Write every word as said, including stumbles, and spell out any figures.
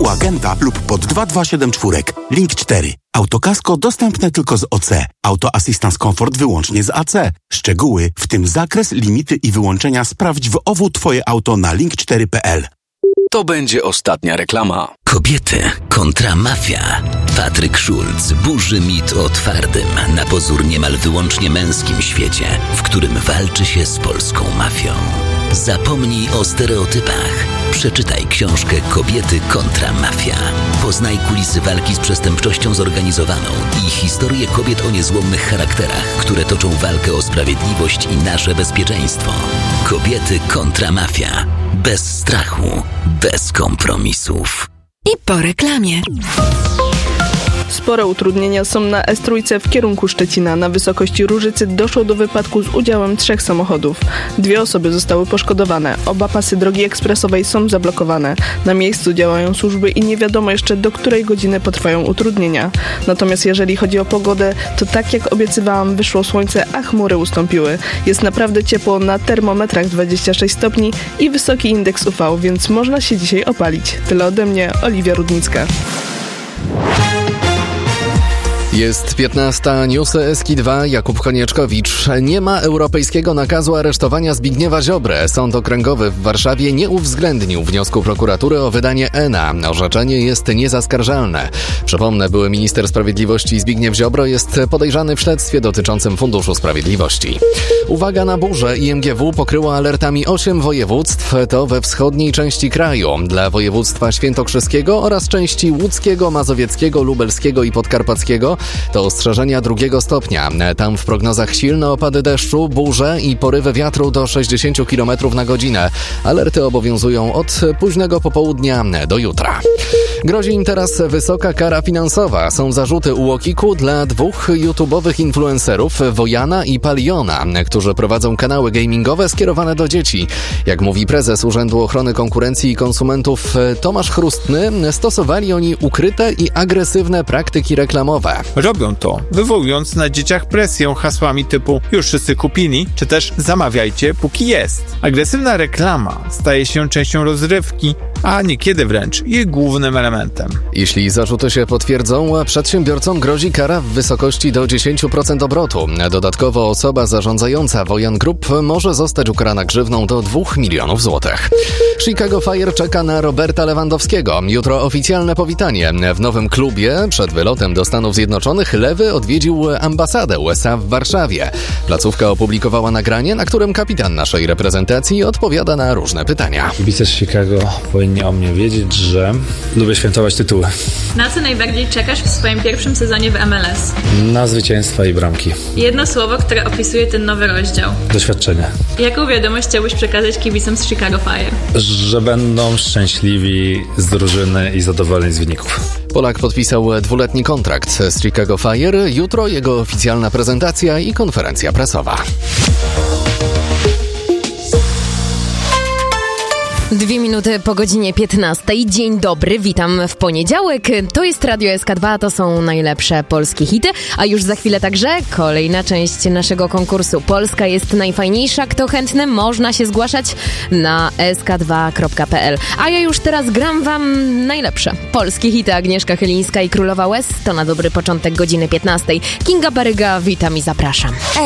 u agenta lub pod dwa dwa siedem cztery. Link cztery. Autokasko dostępne tylko z O C. Auto Assistance Comfort wyłącznie z A C. Szczegóły, w tym zakres, limity i wyłączenia sprawdź w O W Twoje auto na link cztery kropka p l. To będzie ostatnia reklama. Kobiety kontra mafia. Patryk Schulz burzy mit o twardym, na pozór niemal wyłącznie męskim świecie, w którym walczy się z polską mafią. Zapomnij o stereotypach. Przeczytaj książkę Kobiety kontra mafia. Poznaj kulisy walki z przestępczością zorganizowaną i historię kobiet o niezłomnych charakterach, które toczą walkę o sprawiedliwość i nasze bezpieczeństwo. Kobiety kontra mafia. Bez strachu, bez kompromisów. I po reklamie. Spore utrudnienia są na S trzy w kierunku Szczecina. Na wysokości Różycy doszło do wypadku z udziałem trzech samochodów. Dwie osoby zostały poszkodowane. Oba pasy drogi ekspresowej są zablokowane. Na miejscu działają służby i nie wiadomo jeszcze, do której godziny potrwają utrudnienia. Natomiast jeżeli chodzi o pogodę, to tak jak obiecywałam, wyszło słońce, a chmury ustąpiły. Jest naprawdę ciepło, na termometrach dwadzieścia sześć stopni i wysoki indeks U V, więc można się dzisiaj opalić. Tyle ode mnie, Oliwia Rudnicka. Jest piętnasta, newsy S K dwa, Jakub Konieczkowicz. Nie ma europejskiego nakazu aresztowania Zbigniewa Ziobrę. Sąd Okręgowy w Warszawie nie uwzględnił wniosku prokuratury o wydanie E N A. Orzeczenie jest niezaskarżalne. Przypomnę, były minister sprawiedliwości Zbigniew Ziobro jest podejrzany w śledztwie dotyczącym Funduszu Sprawiedliwości. Uwaga na burzę. I M G W pokryło alertami osiem województw, to we wschodniej części kraju. Dla województwa świętokrzyskiego oraz części łódzkiego, mazowieckiego, lubelskiego i podkarpackiego to ostrzeżenia drugiego stopnia. Tam w prognozach silne opady deszczu, burze i porywy wiatru do sześćdziesiąt kilometrów na godzinę. Alerty obowiązują od późnego popołudnia do jutra. Grozi im teraz wysoka kara finansowa. Są zarzuty u UOKiK-u dla dwóch YouTube'owych influencerów, Wojana i Paliona, którzy prowadzą kanały gamingowe skierowane do dzieci. Jak mówi prezes Urzędu Ochrony Konkurencji i Konsumentów Tomasz Chrustny, stosowali oni ukryte i agresywne praktyki reklamowe. Robią to, wywołując na dzieciach presję hasłami typu już wszyscy kupili, czy też zamawiajcie póki jest. Agresywna reklama staje się częścią rozrywki, a niekiedy wręcz jej głównym elementem. Jeśli zarzuty się potwierdzą, przedsiębiorcom grozi kara w wysokości do dziesięć procent obrotu. Dodatkowo osoba zarządzająca Wojan Group może zostać ukarana grzywną do dwóch milionów złotych. Chicago Fire czeka na Roberta Lewandowskiego. Jutro oficjalne powitanie. W nowym klubie przed wylotem do Stanów Zjednoczonych Lewy odwiedził ambasadę U S A w Warszawie. Placówka opublikowała nagranie, na którym kapitan naszej reprezentacji odpowiada na różne pytania. Kibice z Chicago powinni o mnie wiedzieć, że lubię świętować tytuły. Na co najbardziej czekasz w swoim pierwszym sezonie w M L S? Na zwycięstwa i bramki. Jedno słowo, które opisuje ten nowy rozdział. Doświadczenie. Jaką wiadomość chciałbyś przekazać kibicom z Chicago Fire? Że będą szczęśliwi z drużyny i zadowoleni z wyników. Polak podpisał dwuletni kontrakt z Chicago Fire. Jutro jego oficjalna prezentacja i konferencja prasowa. Dwie minuty po godzinie piętnastej. Dzień dobry, witam w poniedziałek. To jest Radio S K dwa, to są najlepsze polskie hity, a już za chwilę także kolejna część naszego konkursu. Polska jest najfajniejsza. Kto chętny, można się zgłaszać na s k dwa kropka p l. A ja już teraz gram wam najlepsze polskie hity. Agnieszka Chylińska i Królowa Łez. To na dobry początek godziny piętnastej. Kinga Baryga, witam i zapraszam.